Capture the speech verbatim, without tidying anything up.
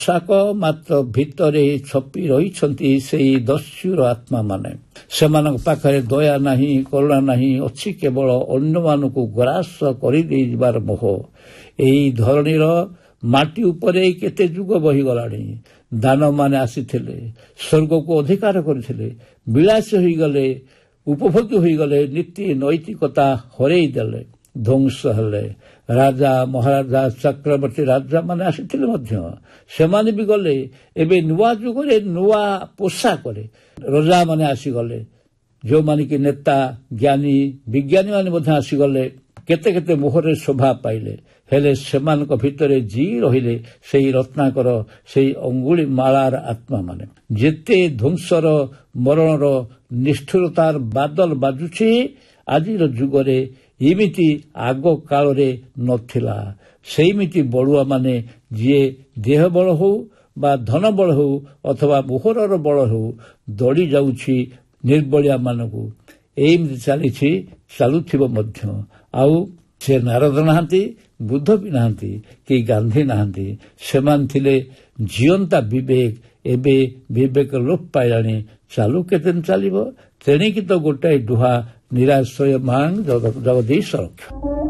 ପୋଷାକ ମାତ୍ର ଭିତରେ ଛପି ରହିଛନ୍ତି ସେହି ଦସ୍ୟୁର ଆତ୍ମାମାନେ। ସେମାନଙ୍କ ପାଖରେ ଦୟା ନାହିଁ, କରୁଣା ନାହିଁ, ଅଛି କେବଳ ଅନ୍ୟମାନଙ୍କୁ ଗ୍ରାସ କରିଦେଇଯିବାର ମୋହ। ଏହି ଧରଣୀର ମାଟି ଉପରେ କେତେ ଯୁଗ ବହିଗଲାଣି। ଦାନବମାନେ ଆସିଥିଲେ, ସ୍ୱର୍ଗକୁ ଅଧିକାର କରିଥିଲେ, ବିଳାସୀ ହୋଇଗଲେ, ଉପଭୋଗ୍ୟ ହୋଇଗଲେ, ନୀତି ନୈତିକତା ହରେଇ ଦେଲେ, ଧ୍ୱଂସ ହେଲେ। ରାଜା ମହାରାଜା ଚକ୍ରବର୍ତ୍ତୀ ରାଜାମାନେ ଆସିଥିଲେ ମଧ୍ୟ ସେମାନେ ବି ଗଲେ। ଏବେ ନୂଆ ଯୁଗରେ ନୂଆ ପୋଷାକରେ ରଜାମାନେ ଆସିଗଲେ, ଯେଉଁମାନେ କି ନେତା ଜ୍ଞାନୀ ବିଜ୍ଞାନୀମାନେ ମଧ୍ୟ ଆସିଗଲେ, କେତେ କେତେ ମୋହରେ ଶୋଭା ପାଇଲେ। ହେଲେ ସେମାନଙ୍କ ଭିତରେ ଯିଏ ରହିଲେ ସେହି ରତ୍ନାକର, ସେହି ଅଙ୍ଗୁଳି ମାଳାର ଆତ୍ମାମାନେ। ଯେତେ ଧ୍ୱଂସର ମରଣର ନିଷ୍ଠୁରତାର ବାଦଲ ବାଜୁଛି ଆଜିର ଯୁଗରେ, ଏମିତି ଆଗ କାଳରେ ନଥିଲା। ସେଇମିତି ବଳୁଆମାନେ, ଯିଏ ଦେହ ବଳ ହେଉ ବା ଧନ ବଳ ହେଉ ଅଥବା ମୋହରର ବଳ ହେଉ, ଦଳି ଯାଉଛି ନିର୍ବଳିଆମାନଙ୍କୁ। ଏମିତି ଚାଲିଛି, ଚାଲୁଥିବ ମଧ୍ୟ। ଆଉ ସେ ନାରଦ ନାହାନ୍ତି, ବୁଦ୍ଧ ବି ନାହାନ୍ତି, କି ଗାନ୍ଧୀ ନାହାନ୍ତି। ସେମାନେ ଥିଲେ ଜିଅନ୍ତା ବିବେକ। ଏବେ ବିବେକ ଲୋପ ପାଇଲାଣି। ଚାଲୁ କେତେ ଚାଲିବ? ତେଣିକି ତ ଗୋଟାଏ ଡୁହା, ନିରାଶ୍ରୟ ମାଙ୍ଗ ଜଗଦୀଶ ରକ୍ଷ।